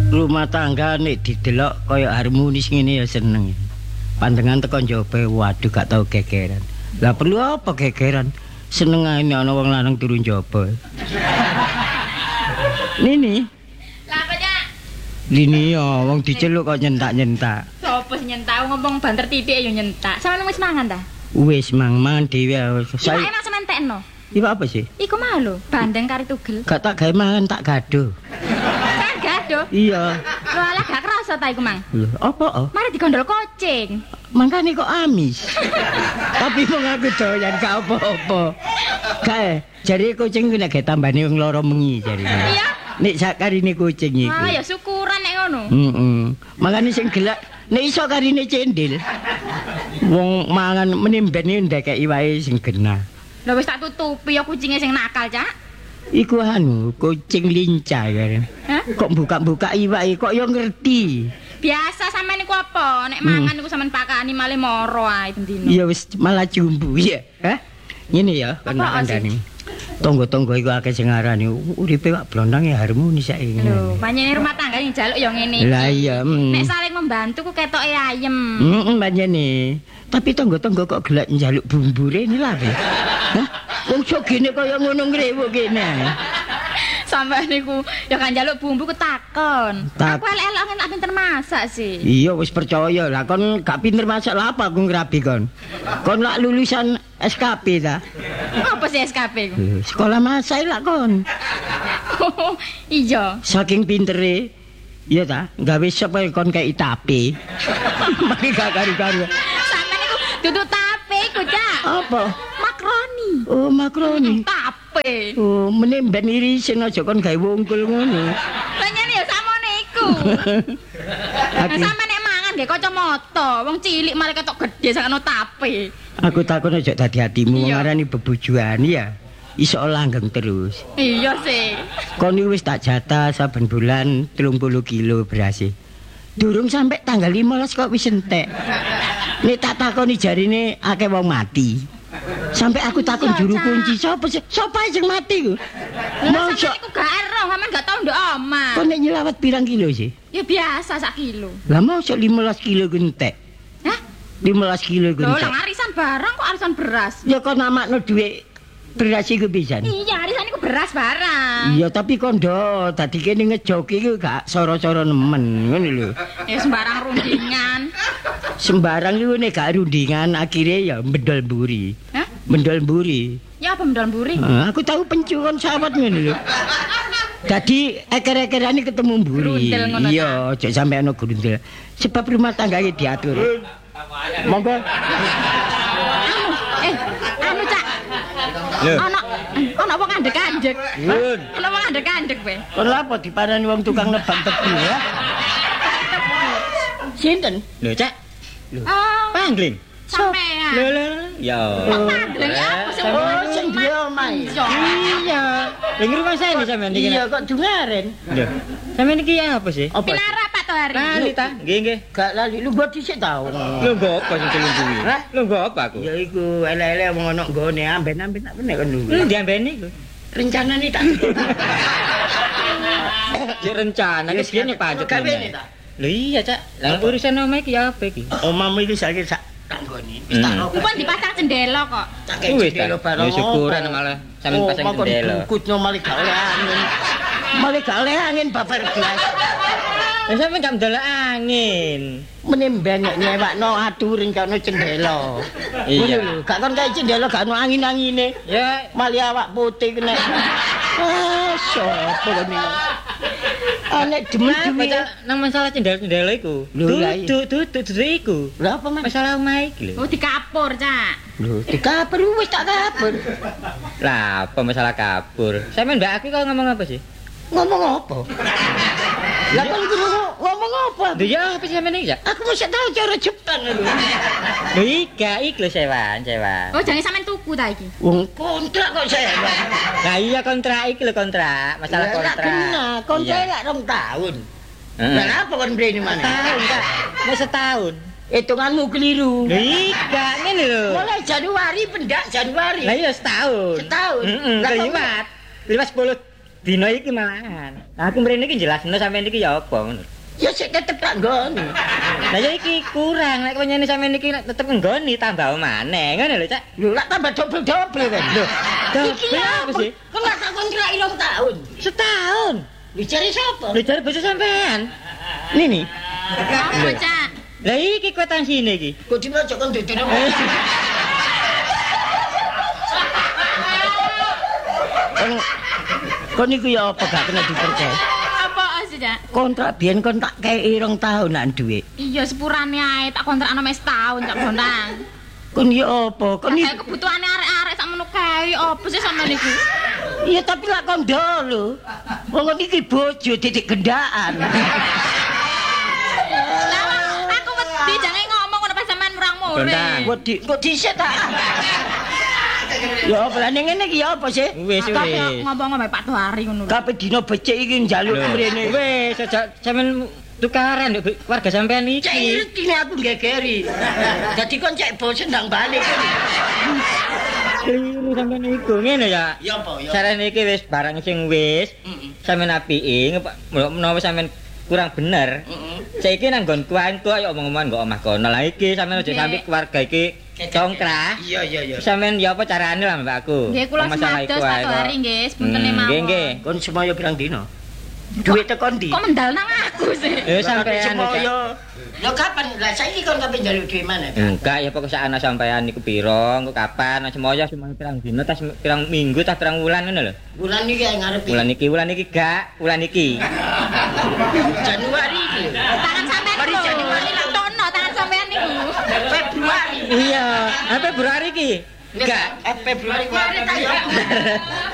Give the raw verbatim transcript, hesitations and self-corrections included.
Rumah tangga nek didelok kaya harmonis ngene ya seneng. Pandangan teko njaba waduh gak tau gegeran. Lah perlu apa gegeran? Seneng ae ana wong lanang turu njaba. Nini. Lah apa, Cak? Lini ya wong diceluk kok nyentak-nyentak. Sopo sing nyentak ngomong banter titik ya nyentak. Sampeyan wis mangan ta? Wis mang-mangan dhewe. Saya enak sampean tekno. Iku apa sih? Iku mah lho, bandeng kari tugel. Gak tak gawe mangan tak gado. Kan gado. Iya. Lho alah gak kerasa ta iku, Mang. Lho, apa oh? Mari digondol kucing. Mangkane kok amis. Tapi wong aku doyan gak apa-apa. Kae, jare kucing ku nek gawe tambane wong loro mengi jarine. Iya. Nek sakarine kucing iku. Ah ya syukuran nek ngono. Heeh. Makane sing gelak nek iso karine cendil. Wong mangan menimben ndekeki wae sing genah. Lah wis tak tutupi ya kucinge sing nakal, Cak. Iku anu, kucing lincah kan. Hah? Kok buka-buka iwake kok yo ngerti. Biasa sampean niku apa? Nek mangan niku sampean pakani malih moro ae dendino. Iya wis malah jumbu ya. Hah? Ngene ya kan kandhane. Tonggo-tonggo iku akeh sing ngarani uripe wak blondang ya harmonis saiki. Lho, panjene rumah tangga sing njaluk ya ngene iki. Lah iya. Mm. Nek saling membantu ku ketoke ayem. Heeh, mm, panjene. Tapi tonggo-tonggo kok gelak njaluk bumbure ini lha. Hah? Wong sogene kaya ngono ngrewuk kene. Sampai niku ya kan njaluk bumbu ku takon. Tak- Aku elek-elek tak pinter masak sih. Iya wis percaya lah kon gak pinter masak lah apa aku ngrabi kon. Kon lak lulusan S K P ta? Apa sih S K P ku? Lho, sekolah masak lah kon. Iya. Saking pintere iya ta, gawe sop ae kon kei tape. Mari gak karu-karu. Sampai niku duduk tape ku, Cak. Apa? Makroni. Oh, makroni. Tape. Oh, meneh ben irisin aja kon gawe wungkul ngono. Panjene ya samone iku. Aku, Sampe nek mangan nggih kacamata, wong cilik malah ketok gedhe sakno tape. aku takon aja dadi atimu wong Iya. arani bebujuan ya. Iso langgeng terus. Iya sih. Kon iki wis tak jatah saben bulan telung puluh kilo beras. Durung sampai tanggal lima belas kok wis entek. Nek tak takoni jarine akeh wong mati. Sampai aku takon Iya, juru Cak. kunci sapa sih? Sapa sing mati ku? Lah Mosok sampe niku gak ero, sampean gak tau ndok omah. kon nek nyelawat pirang kilo sih? Ya biasa sak kilo. Lah mosok lima belas kilo ku entek. Hah? lima belas kilo ku Lho, entek. lah arisan barang kok arisan beras. Ya kon namakno dhuwit beras iku pisan. Iya, arisan iku beras barang. Iya tapi kondo dadi kene ngejoki iku gak soro-soro nemen ngono lho. Ya sembarang rundingan. Sembarang iku nek gak rundingan akhirnya ya mendol mburi. Hah? Mendol mburi. Ya apa mendol mburi? Ah, aku tahu pencuan sawat ngono lho. Dadi eker-ekerane ketemu mburi. Grundel ngono, Iya, aja sampe ana grundel. Sebab rumah tangga iki diatur. Monggo. Eh, anu Cak. Lho. Ana ana wong andek-andek. Yun. Ana wong andek-andek kowe. Kon lapo diparani wong tukang nebang tebu ya? Sinten? Lho, Cak. Oh, Pangling. sampean. Lho, lho. Ya. Pangling apa sih? Oh, sing di omahe. Iya. Lha rumah saya nih sampean iki. Iya kok dungaren. Lho. Sampean iki apa sih? Apa? Pinara Pak Tohari. Lali ta? Nggih, nggih. Gak lali lu buat dhisik tau. Lho, nggo apa sing telung kuwi? Hah? Lho, nggo apa aku? Ya iku elek-elek wong ana nggone amben-amben tak benek kon lho. Lho, diambeni iku. Rencanane tak. Cek rencana Ya, wis kene pancet. kabeh ta. Lho iya, Cak. Lah urusan omah iki ya apa iki? Omahmu iki saiki sak kanggone. Wis tak Hmm. rokok. Kupon dipasang jendela kok. Tak Wis kei jendela ta. bareng. Ya syukuran malah sampean pasang jendela. Kutno malih gak oleh angin. Malih gak oleh angin babar gelas. Lah sampean gak ndelok angin. Menimben nek nyewakno adu rencana jendela. Iya. Ngono lho, gak kon kae jendela gak ono angin-angine. Ya, Malih awak putih kena. Ah, sopo kene. Anek demen Kenapa, duwe. Cak? Nang masalah cendela-cendela iku. Lho, lah iya. Dudu, dudu, dudu iku. Lha apa Mas? Masalah omah iki lho. Oh dikapur, Cak. Lho, dikapur wis tak kapur. Lah, apa masalah kabur? Sampeyan Mbak Aki kok ngomong apa sih? Ngomong apa? Lah kon kudu ngomong apa? Lho ya apa sih sampeyan iki, Cak? Aku mesti tahu cara Jepang lho. Lho ika iki lho sewan, sewan. Oh jangan sampean tuku ta iki. Wong kontrak kok saya. Lah iya kontrak iki lho kontrak, masalah kontrak. Kena, kontrak Iya. lak rong tahun. Heeh. Lah apa kon mrene mana? Tahun, Cak. Nek setahun. Hitunganmu keliru. Lho ika ngene lho. Mulai Januari pendak Januari. Lah iya setahun. Setahun. Heeh, Lah kok liwat. Liwat sepuluh dina iki malahan. Aku mrene iki jelasno sampeyan iki ya apa ngono. Ya sik tetep tak nggoni. Lah ya iki kurang nek nyene sampeyan iki tetep nggoni tambah maneh ngono lho Cak. Lho lak tambah dobel-dobel kan. Lho, iki Dobel apa sih? Kok lak tak kontrak rong tahun. Setahun. Dicari sapa? Lho jare bojo sampean. Nini. Apa, Cak? Lah iki kwitansinya iki. Kok dimojok kon dudune. Kon kon iku ya apa gak kena dipercaya? Apa sih, Cak? Kontrak biyen kon tak kei rong tahunan dhuwit. Iya sepurane ae tak kontrakno mes tahun Cak Bontang. Kon ya apa? Kon Kayak iki kebutuhane arek-arek sak menu kae apa sih sampean niku? iya tapi lak kondo lho. Wong kon iki bojo titik gendaan. Lah aku wedi jange ngomong ngono pas sampean murang Bontang. murid. Wedi kok dhisik ta? Ya apa lah ning ngene iki ya apa sih? Wis Tapi wis. ngomong-ngomong Pak Tuhari ngono. Kabeh dina becik iki njaluk mrene. Wis aja sampean tukaran nduk warga sampean Cek iki. ngerti nek aku gegeri. Dadi kon cek bosen ndang balik. Kliru sampean iku ngene ya. Ya apa ya? Sarene iki wis barang sing wis Heeh. sampean apiki menawa sampean kurang bener. Heeh. Saiki nang nggon kuanku ayo omong-omongan kok omah kono. Lah iki sampean aja Nggih. sampe keluarga iki congkrah. Iya iya iya. Sampean ya apa carane lah Mbak aku. Nggih kula Masalah semados iku Pak ae kok. Tuhari nggih, sepunten Hmm, mawon. Nggih nggih. Kon semaya pirang dina? Duit tekan ndi? Kok mendal nang aku sih? Eh sampean semaya. Lah kapan? Lah saiki kon kapan njaluk duit mana? enggak ya pokok sak ana sampean niku pira, engko kapan semoyo semoyo pirang dina tas pirang minggu tas pirang wulan ngono lho. Bulan iki ae ngarepe. Wulan iki, wulan iki gak, wulan iki. Januari iki. Tangan sampean Mari lho. Januari Tak tono tangan sampean niku. Februari. Iya, apa Februari iki? Enggak, eh, Februari kemarin tak ya.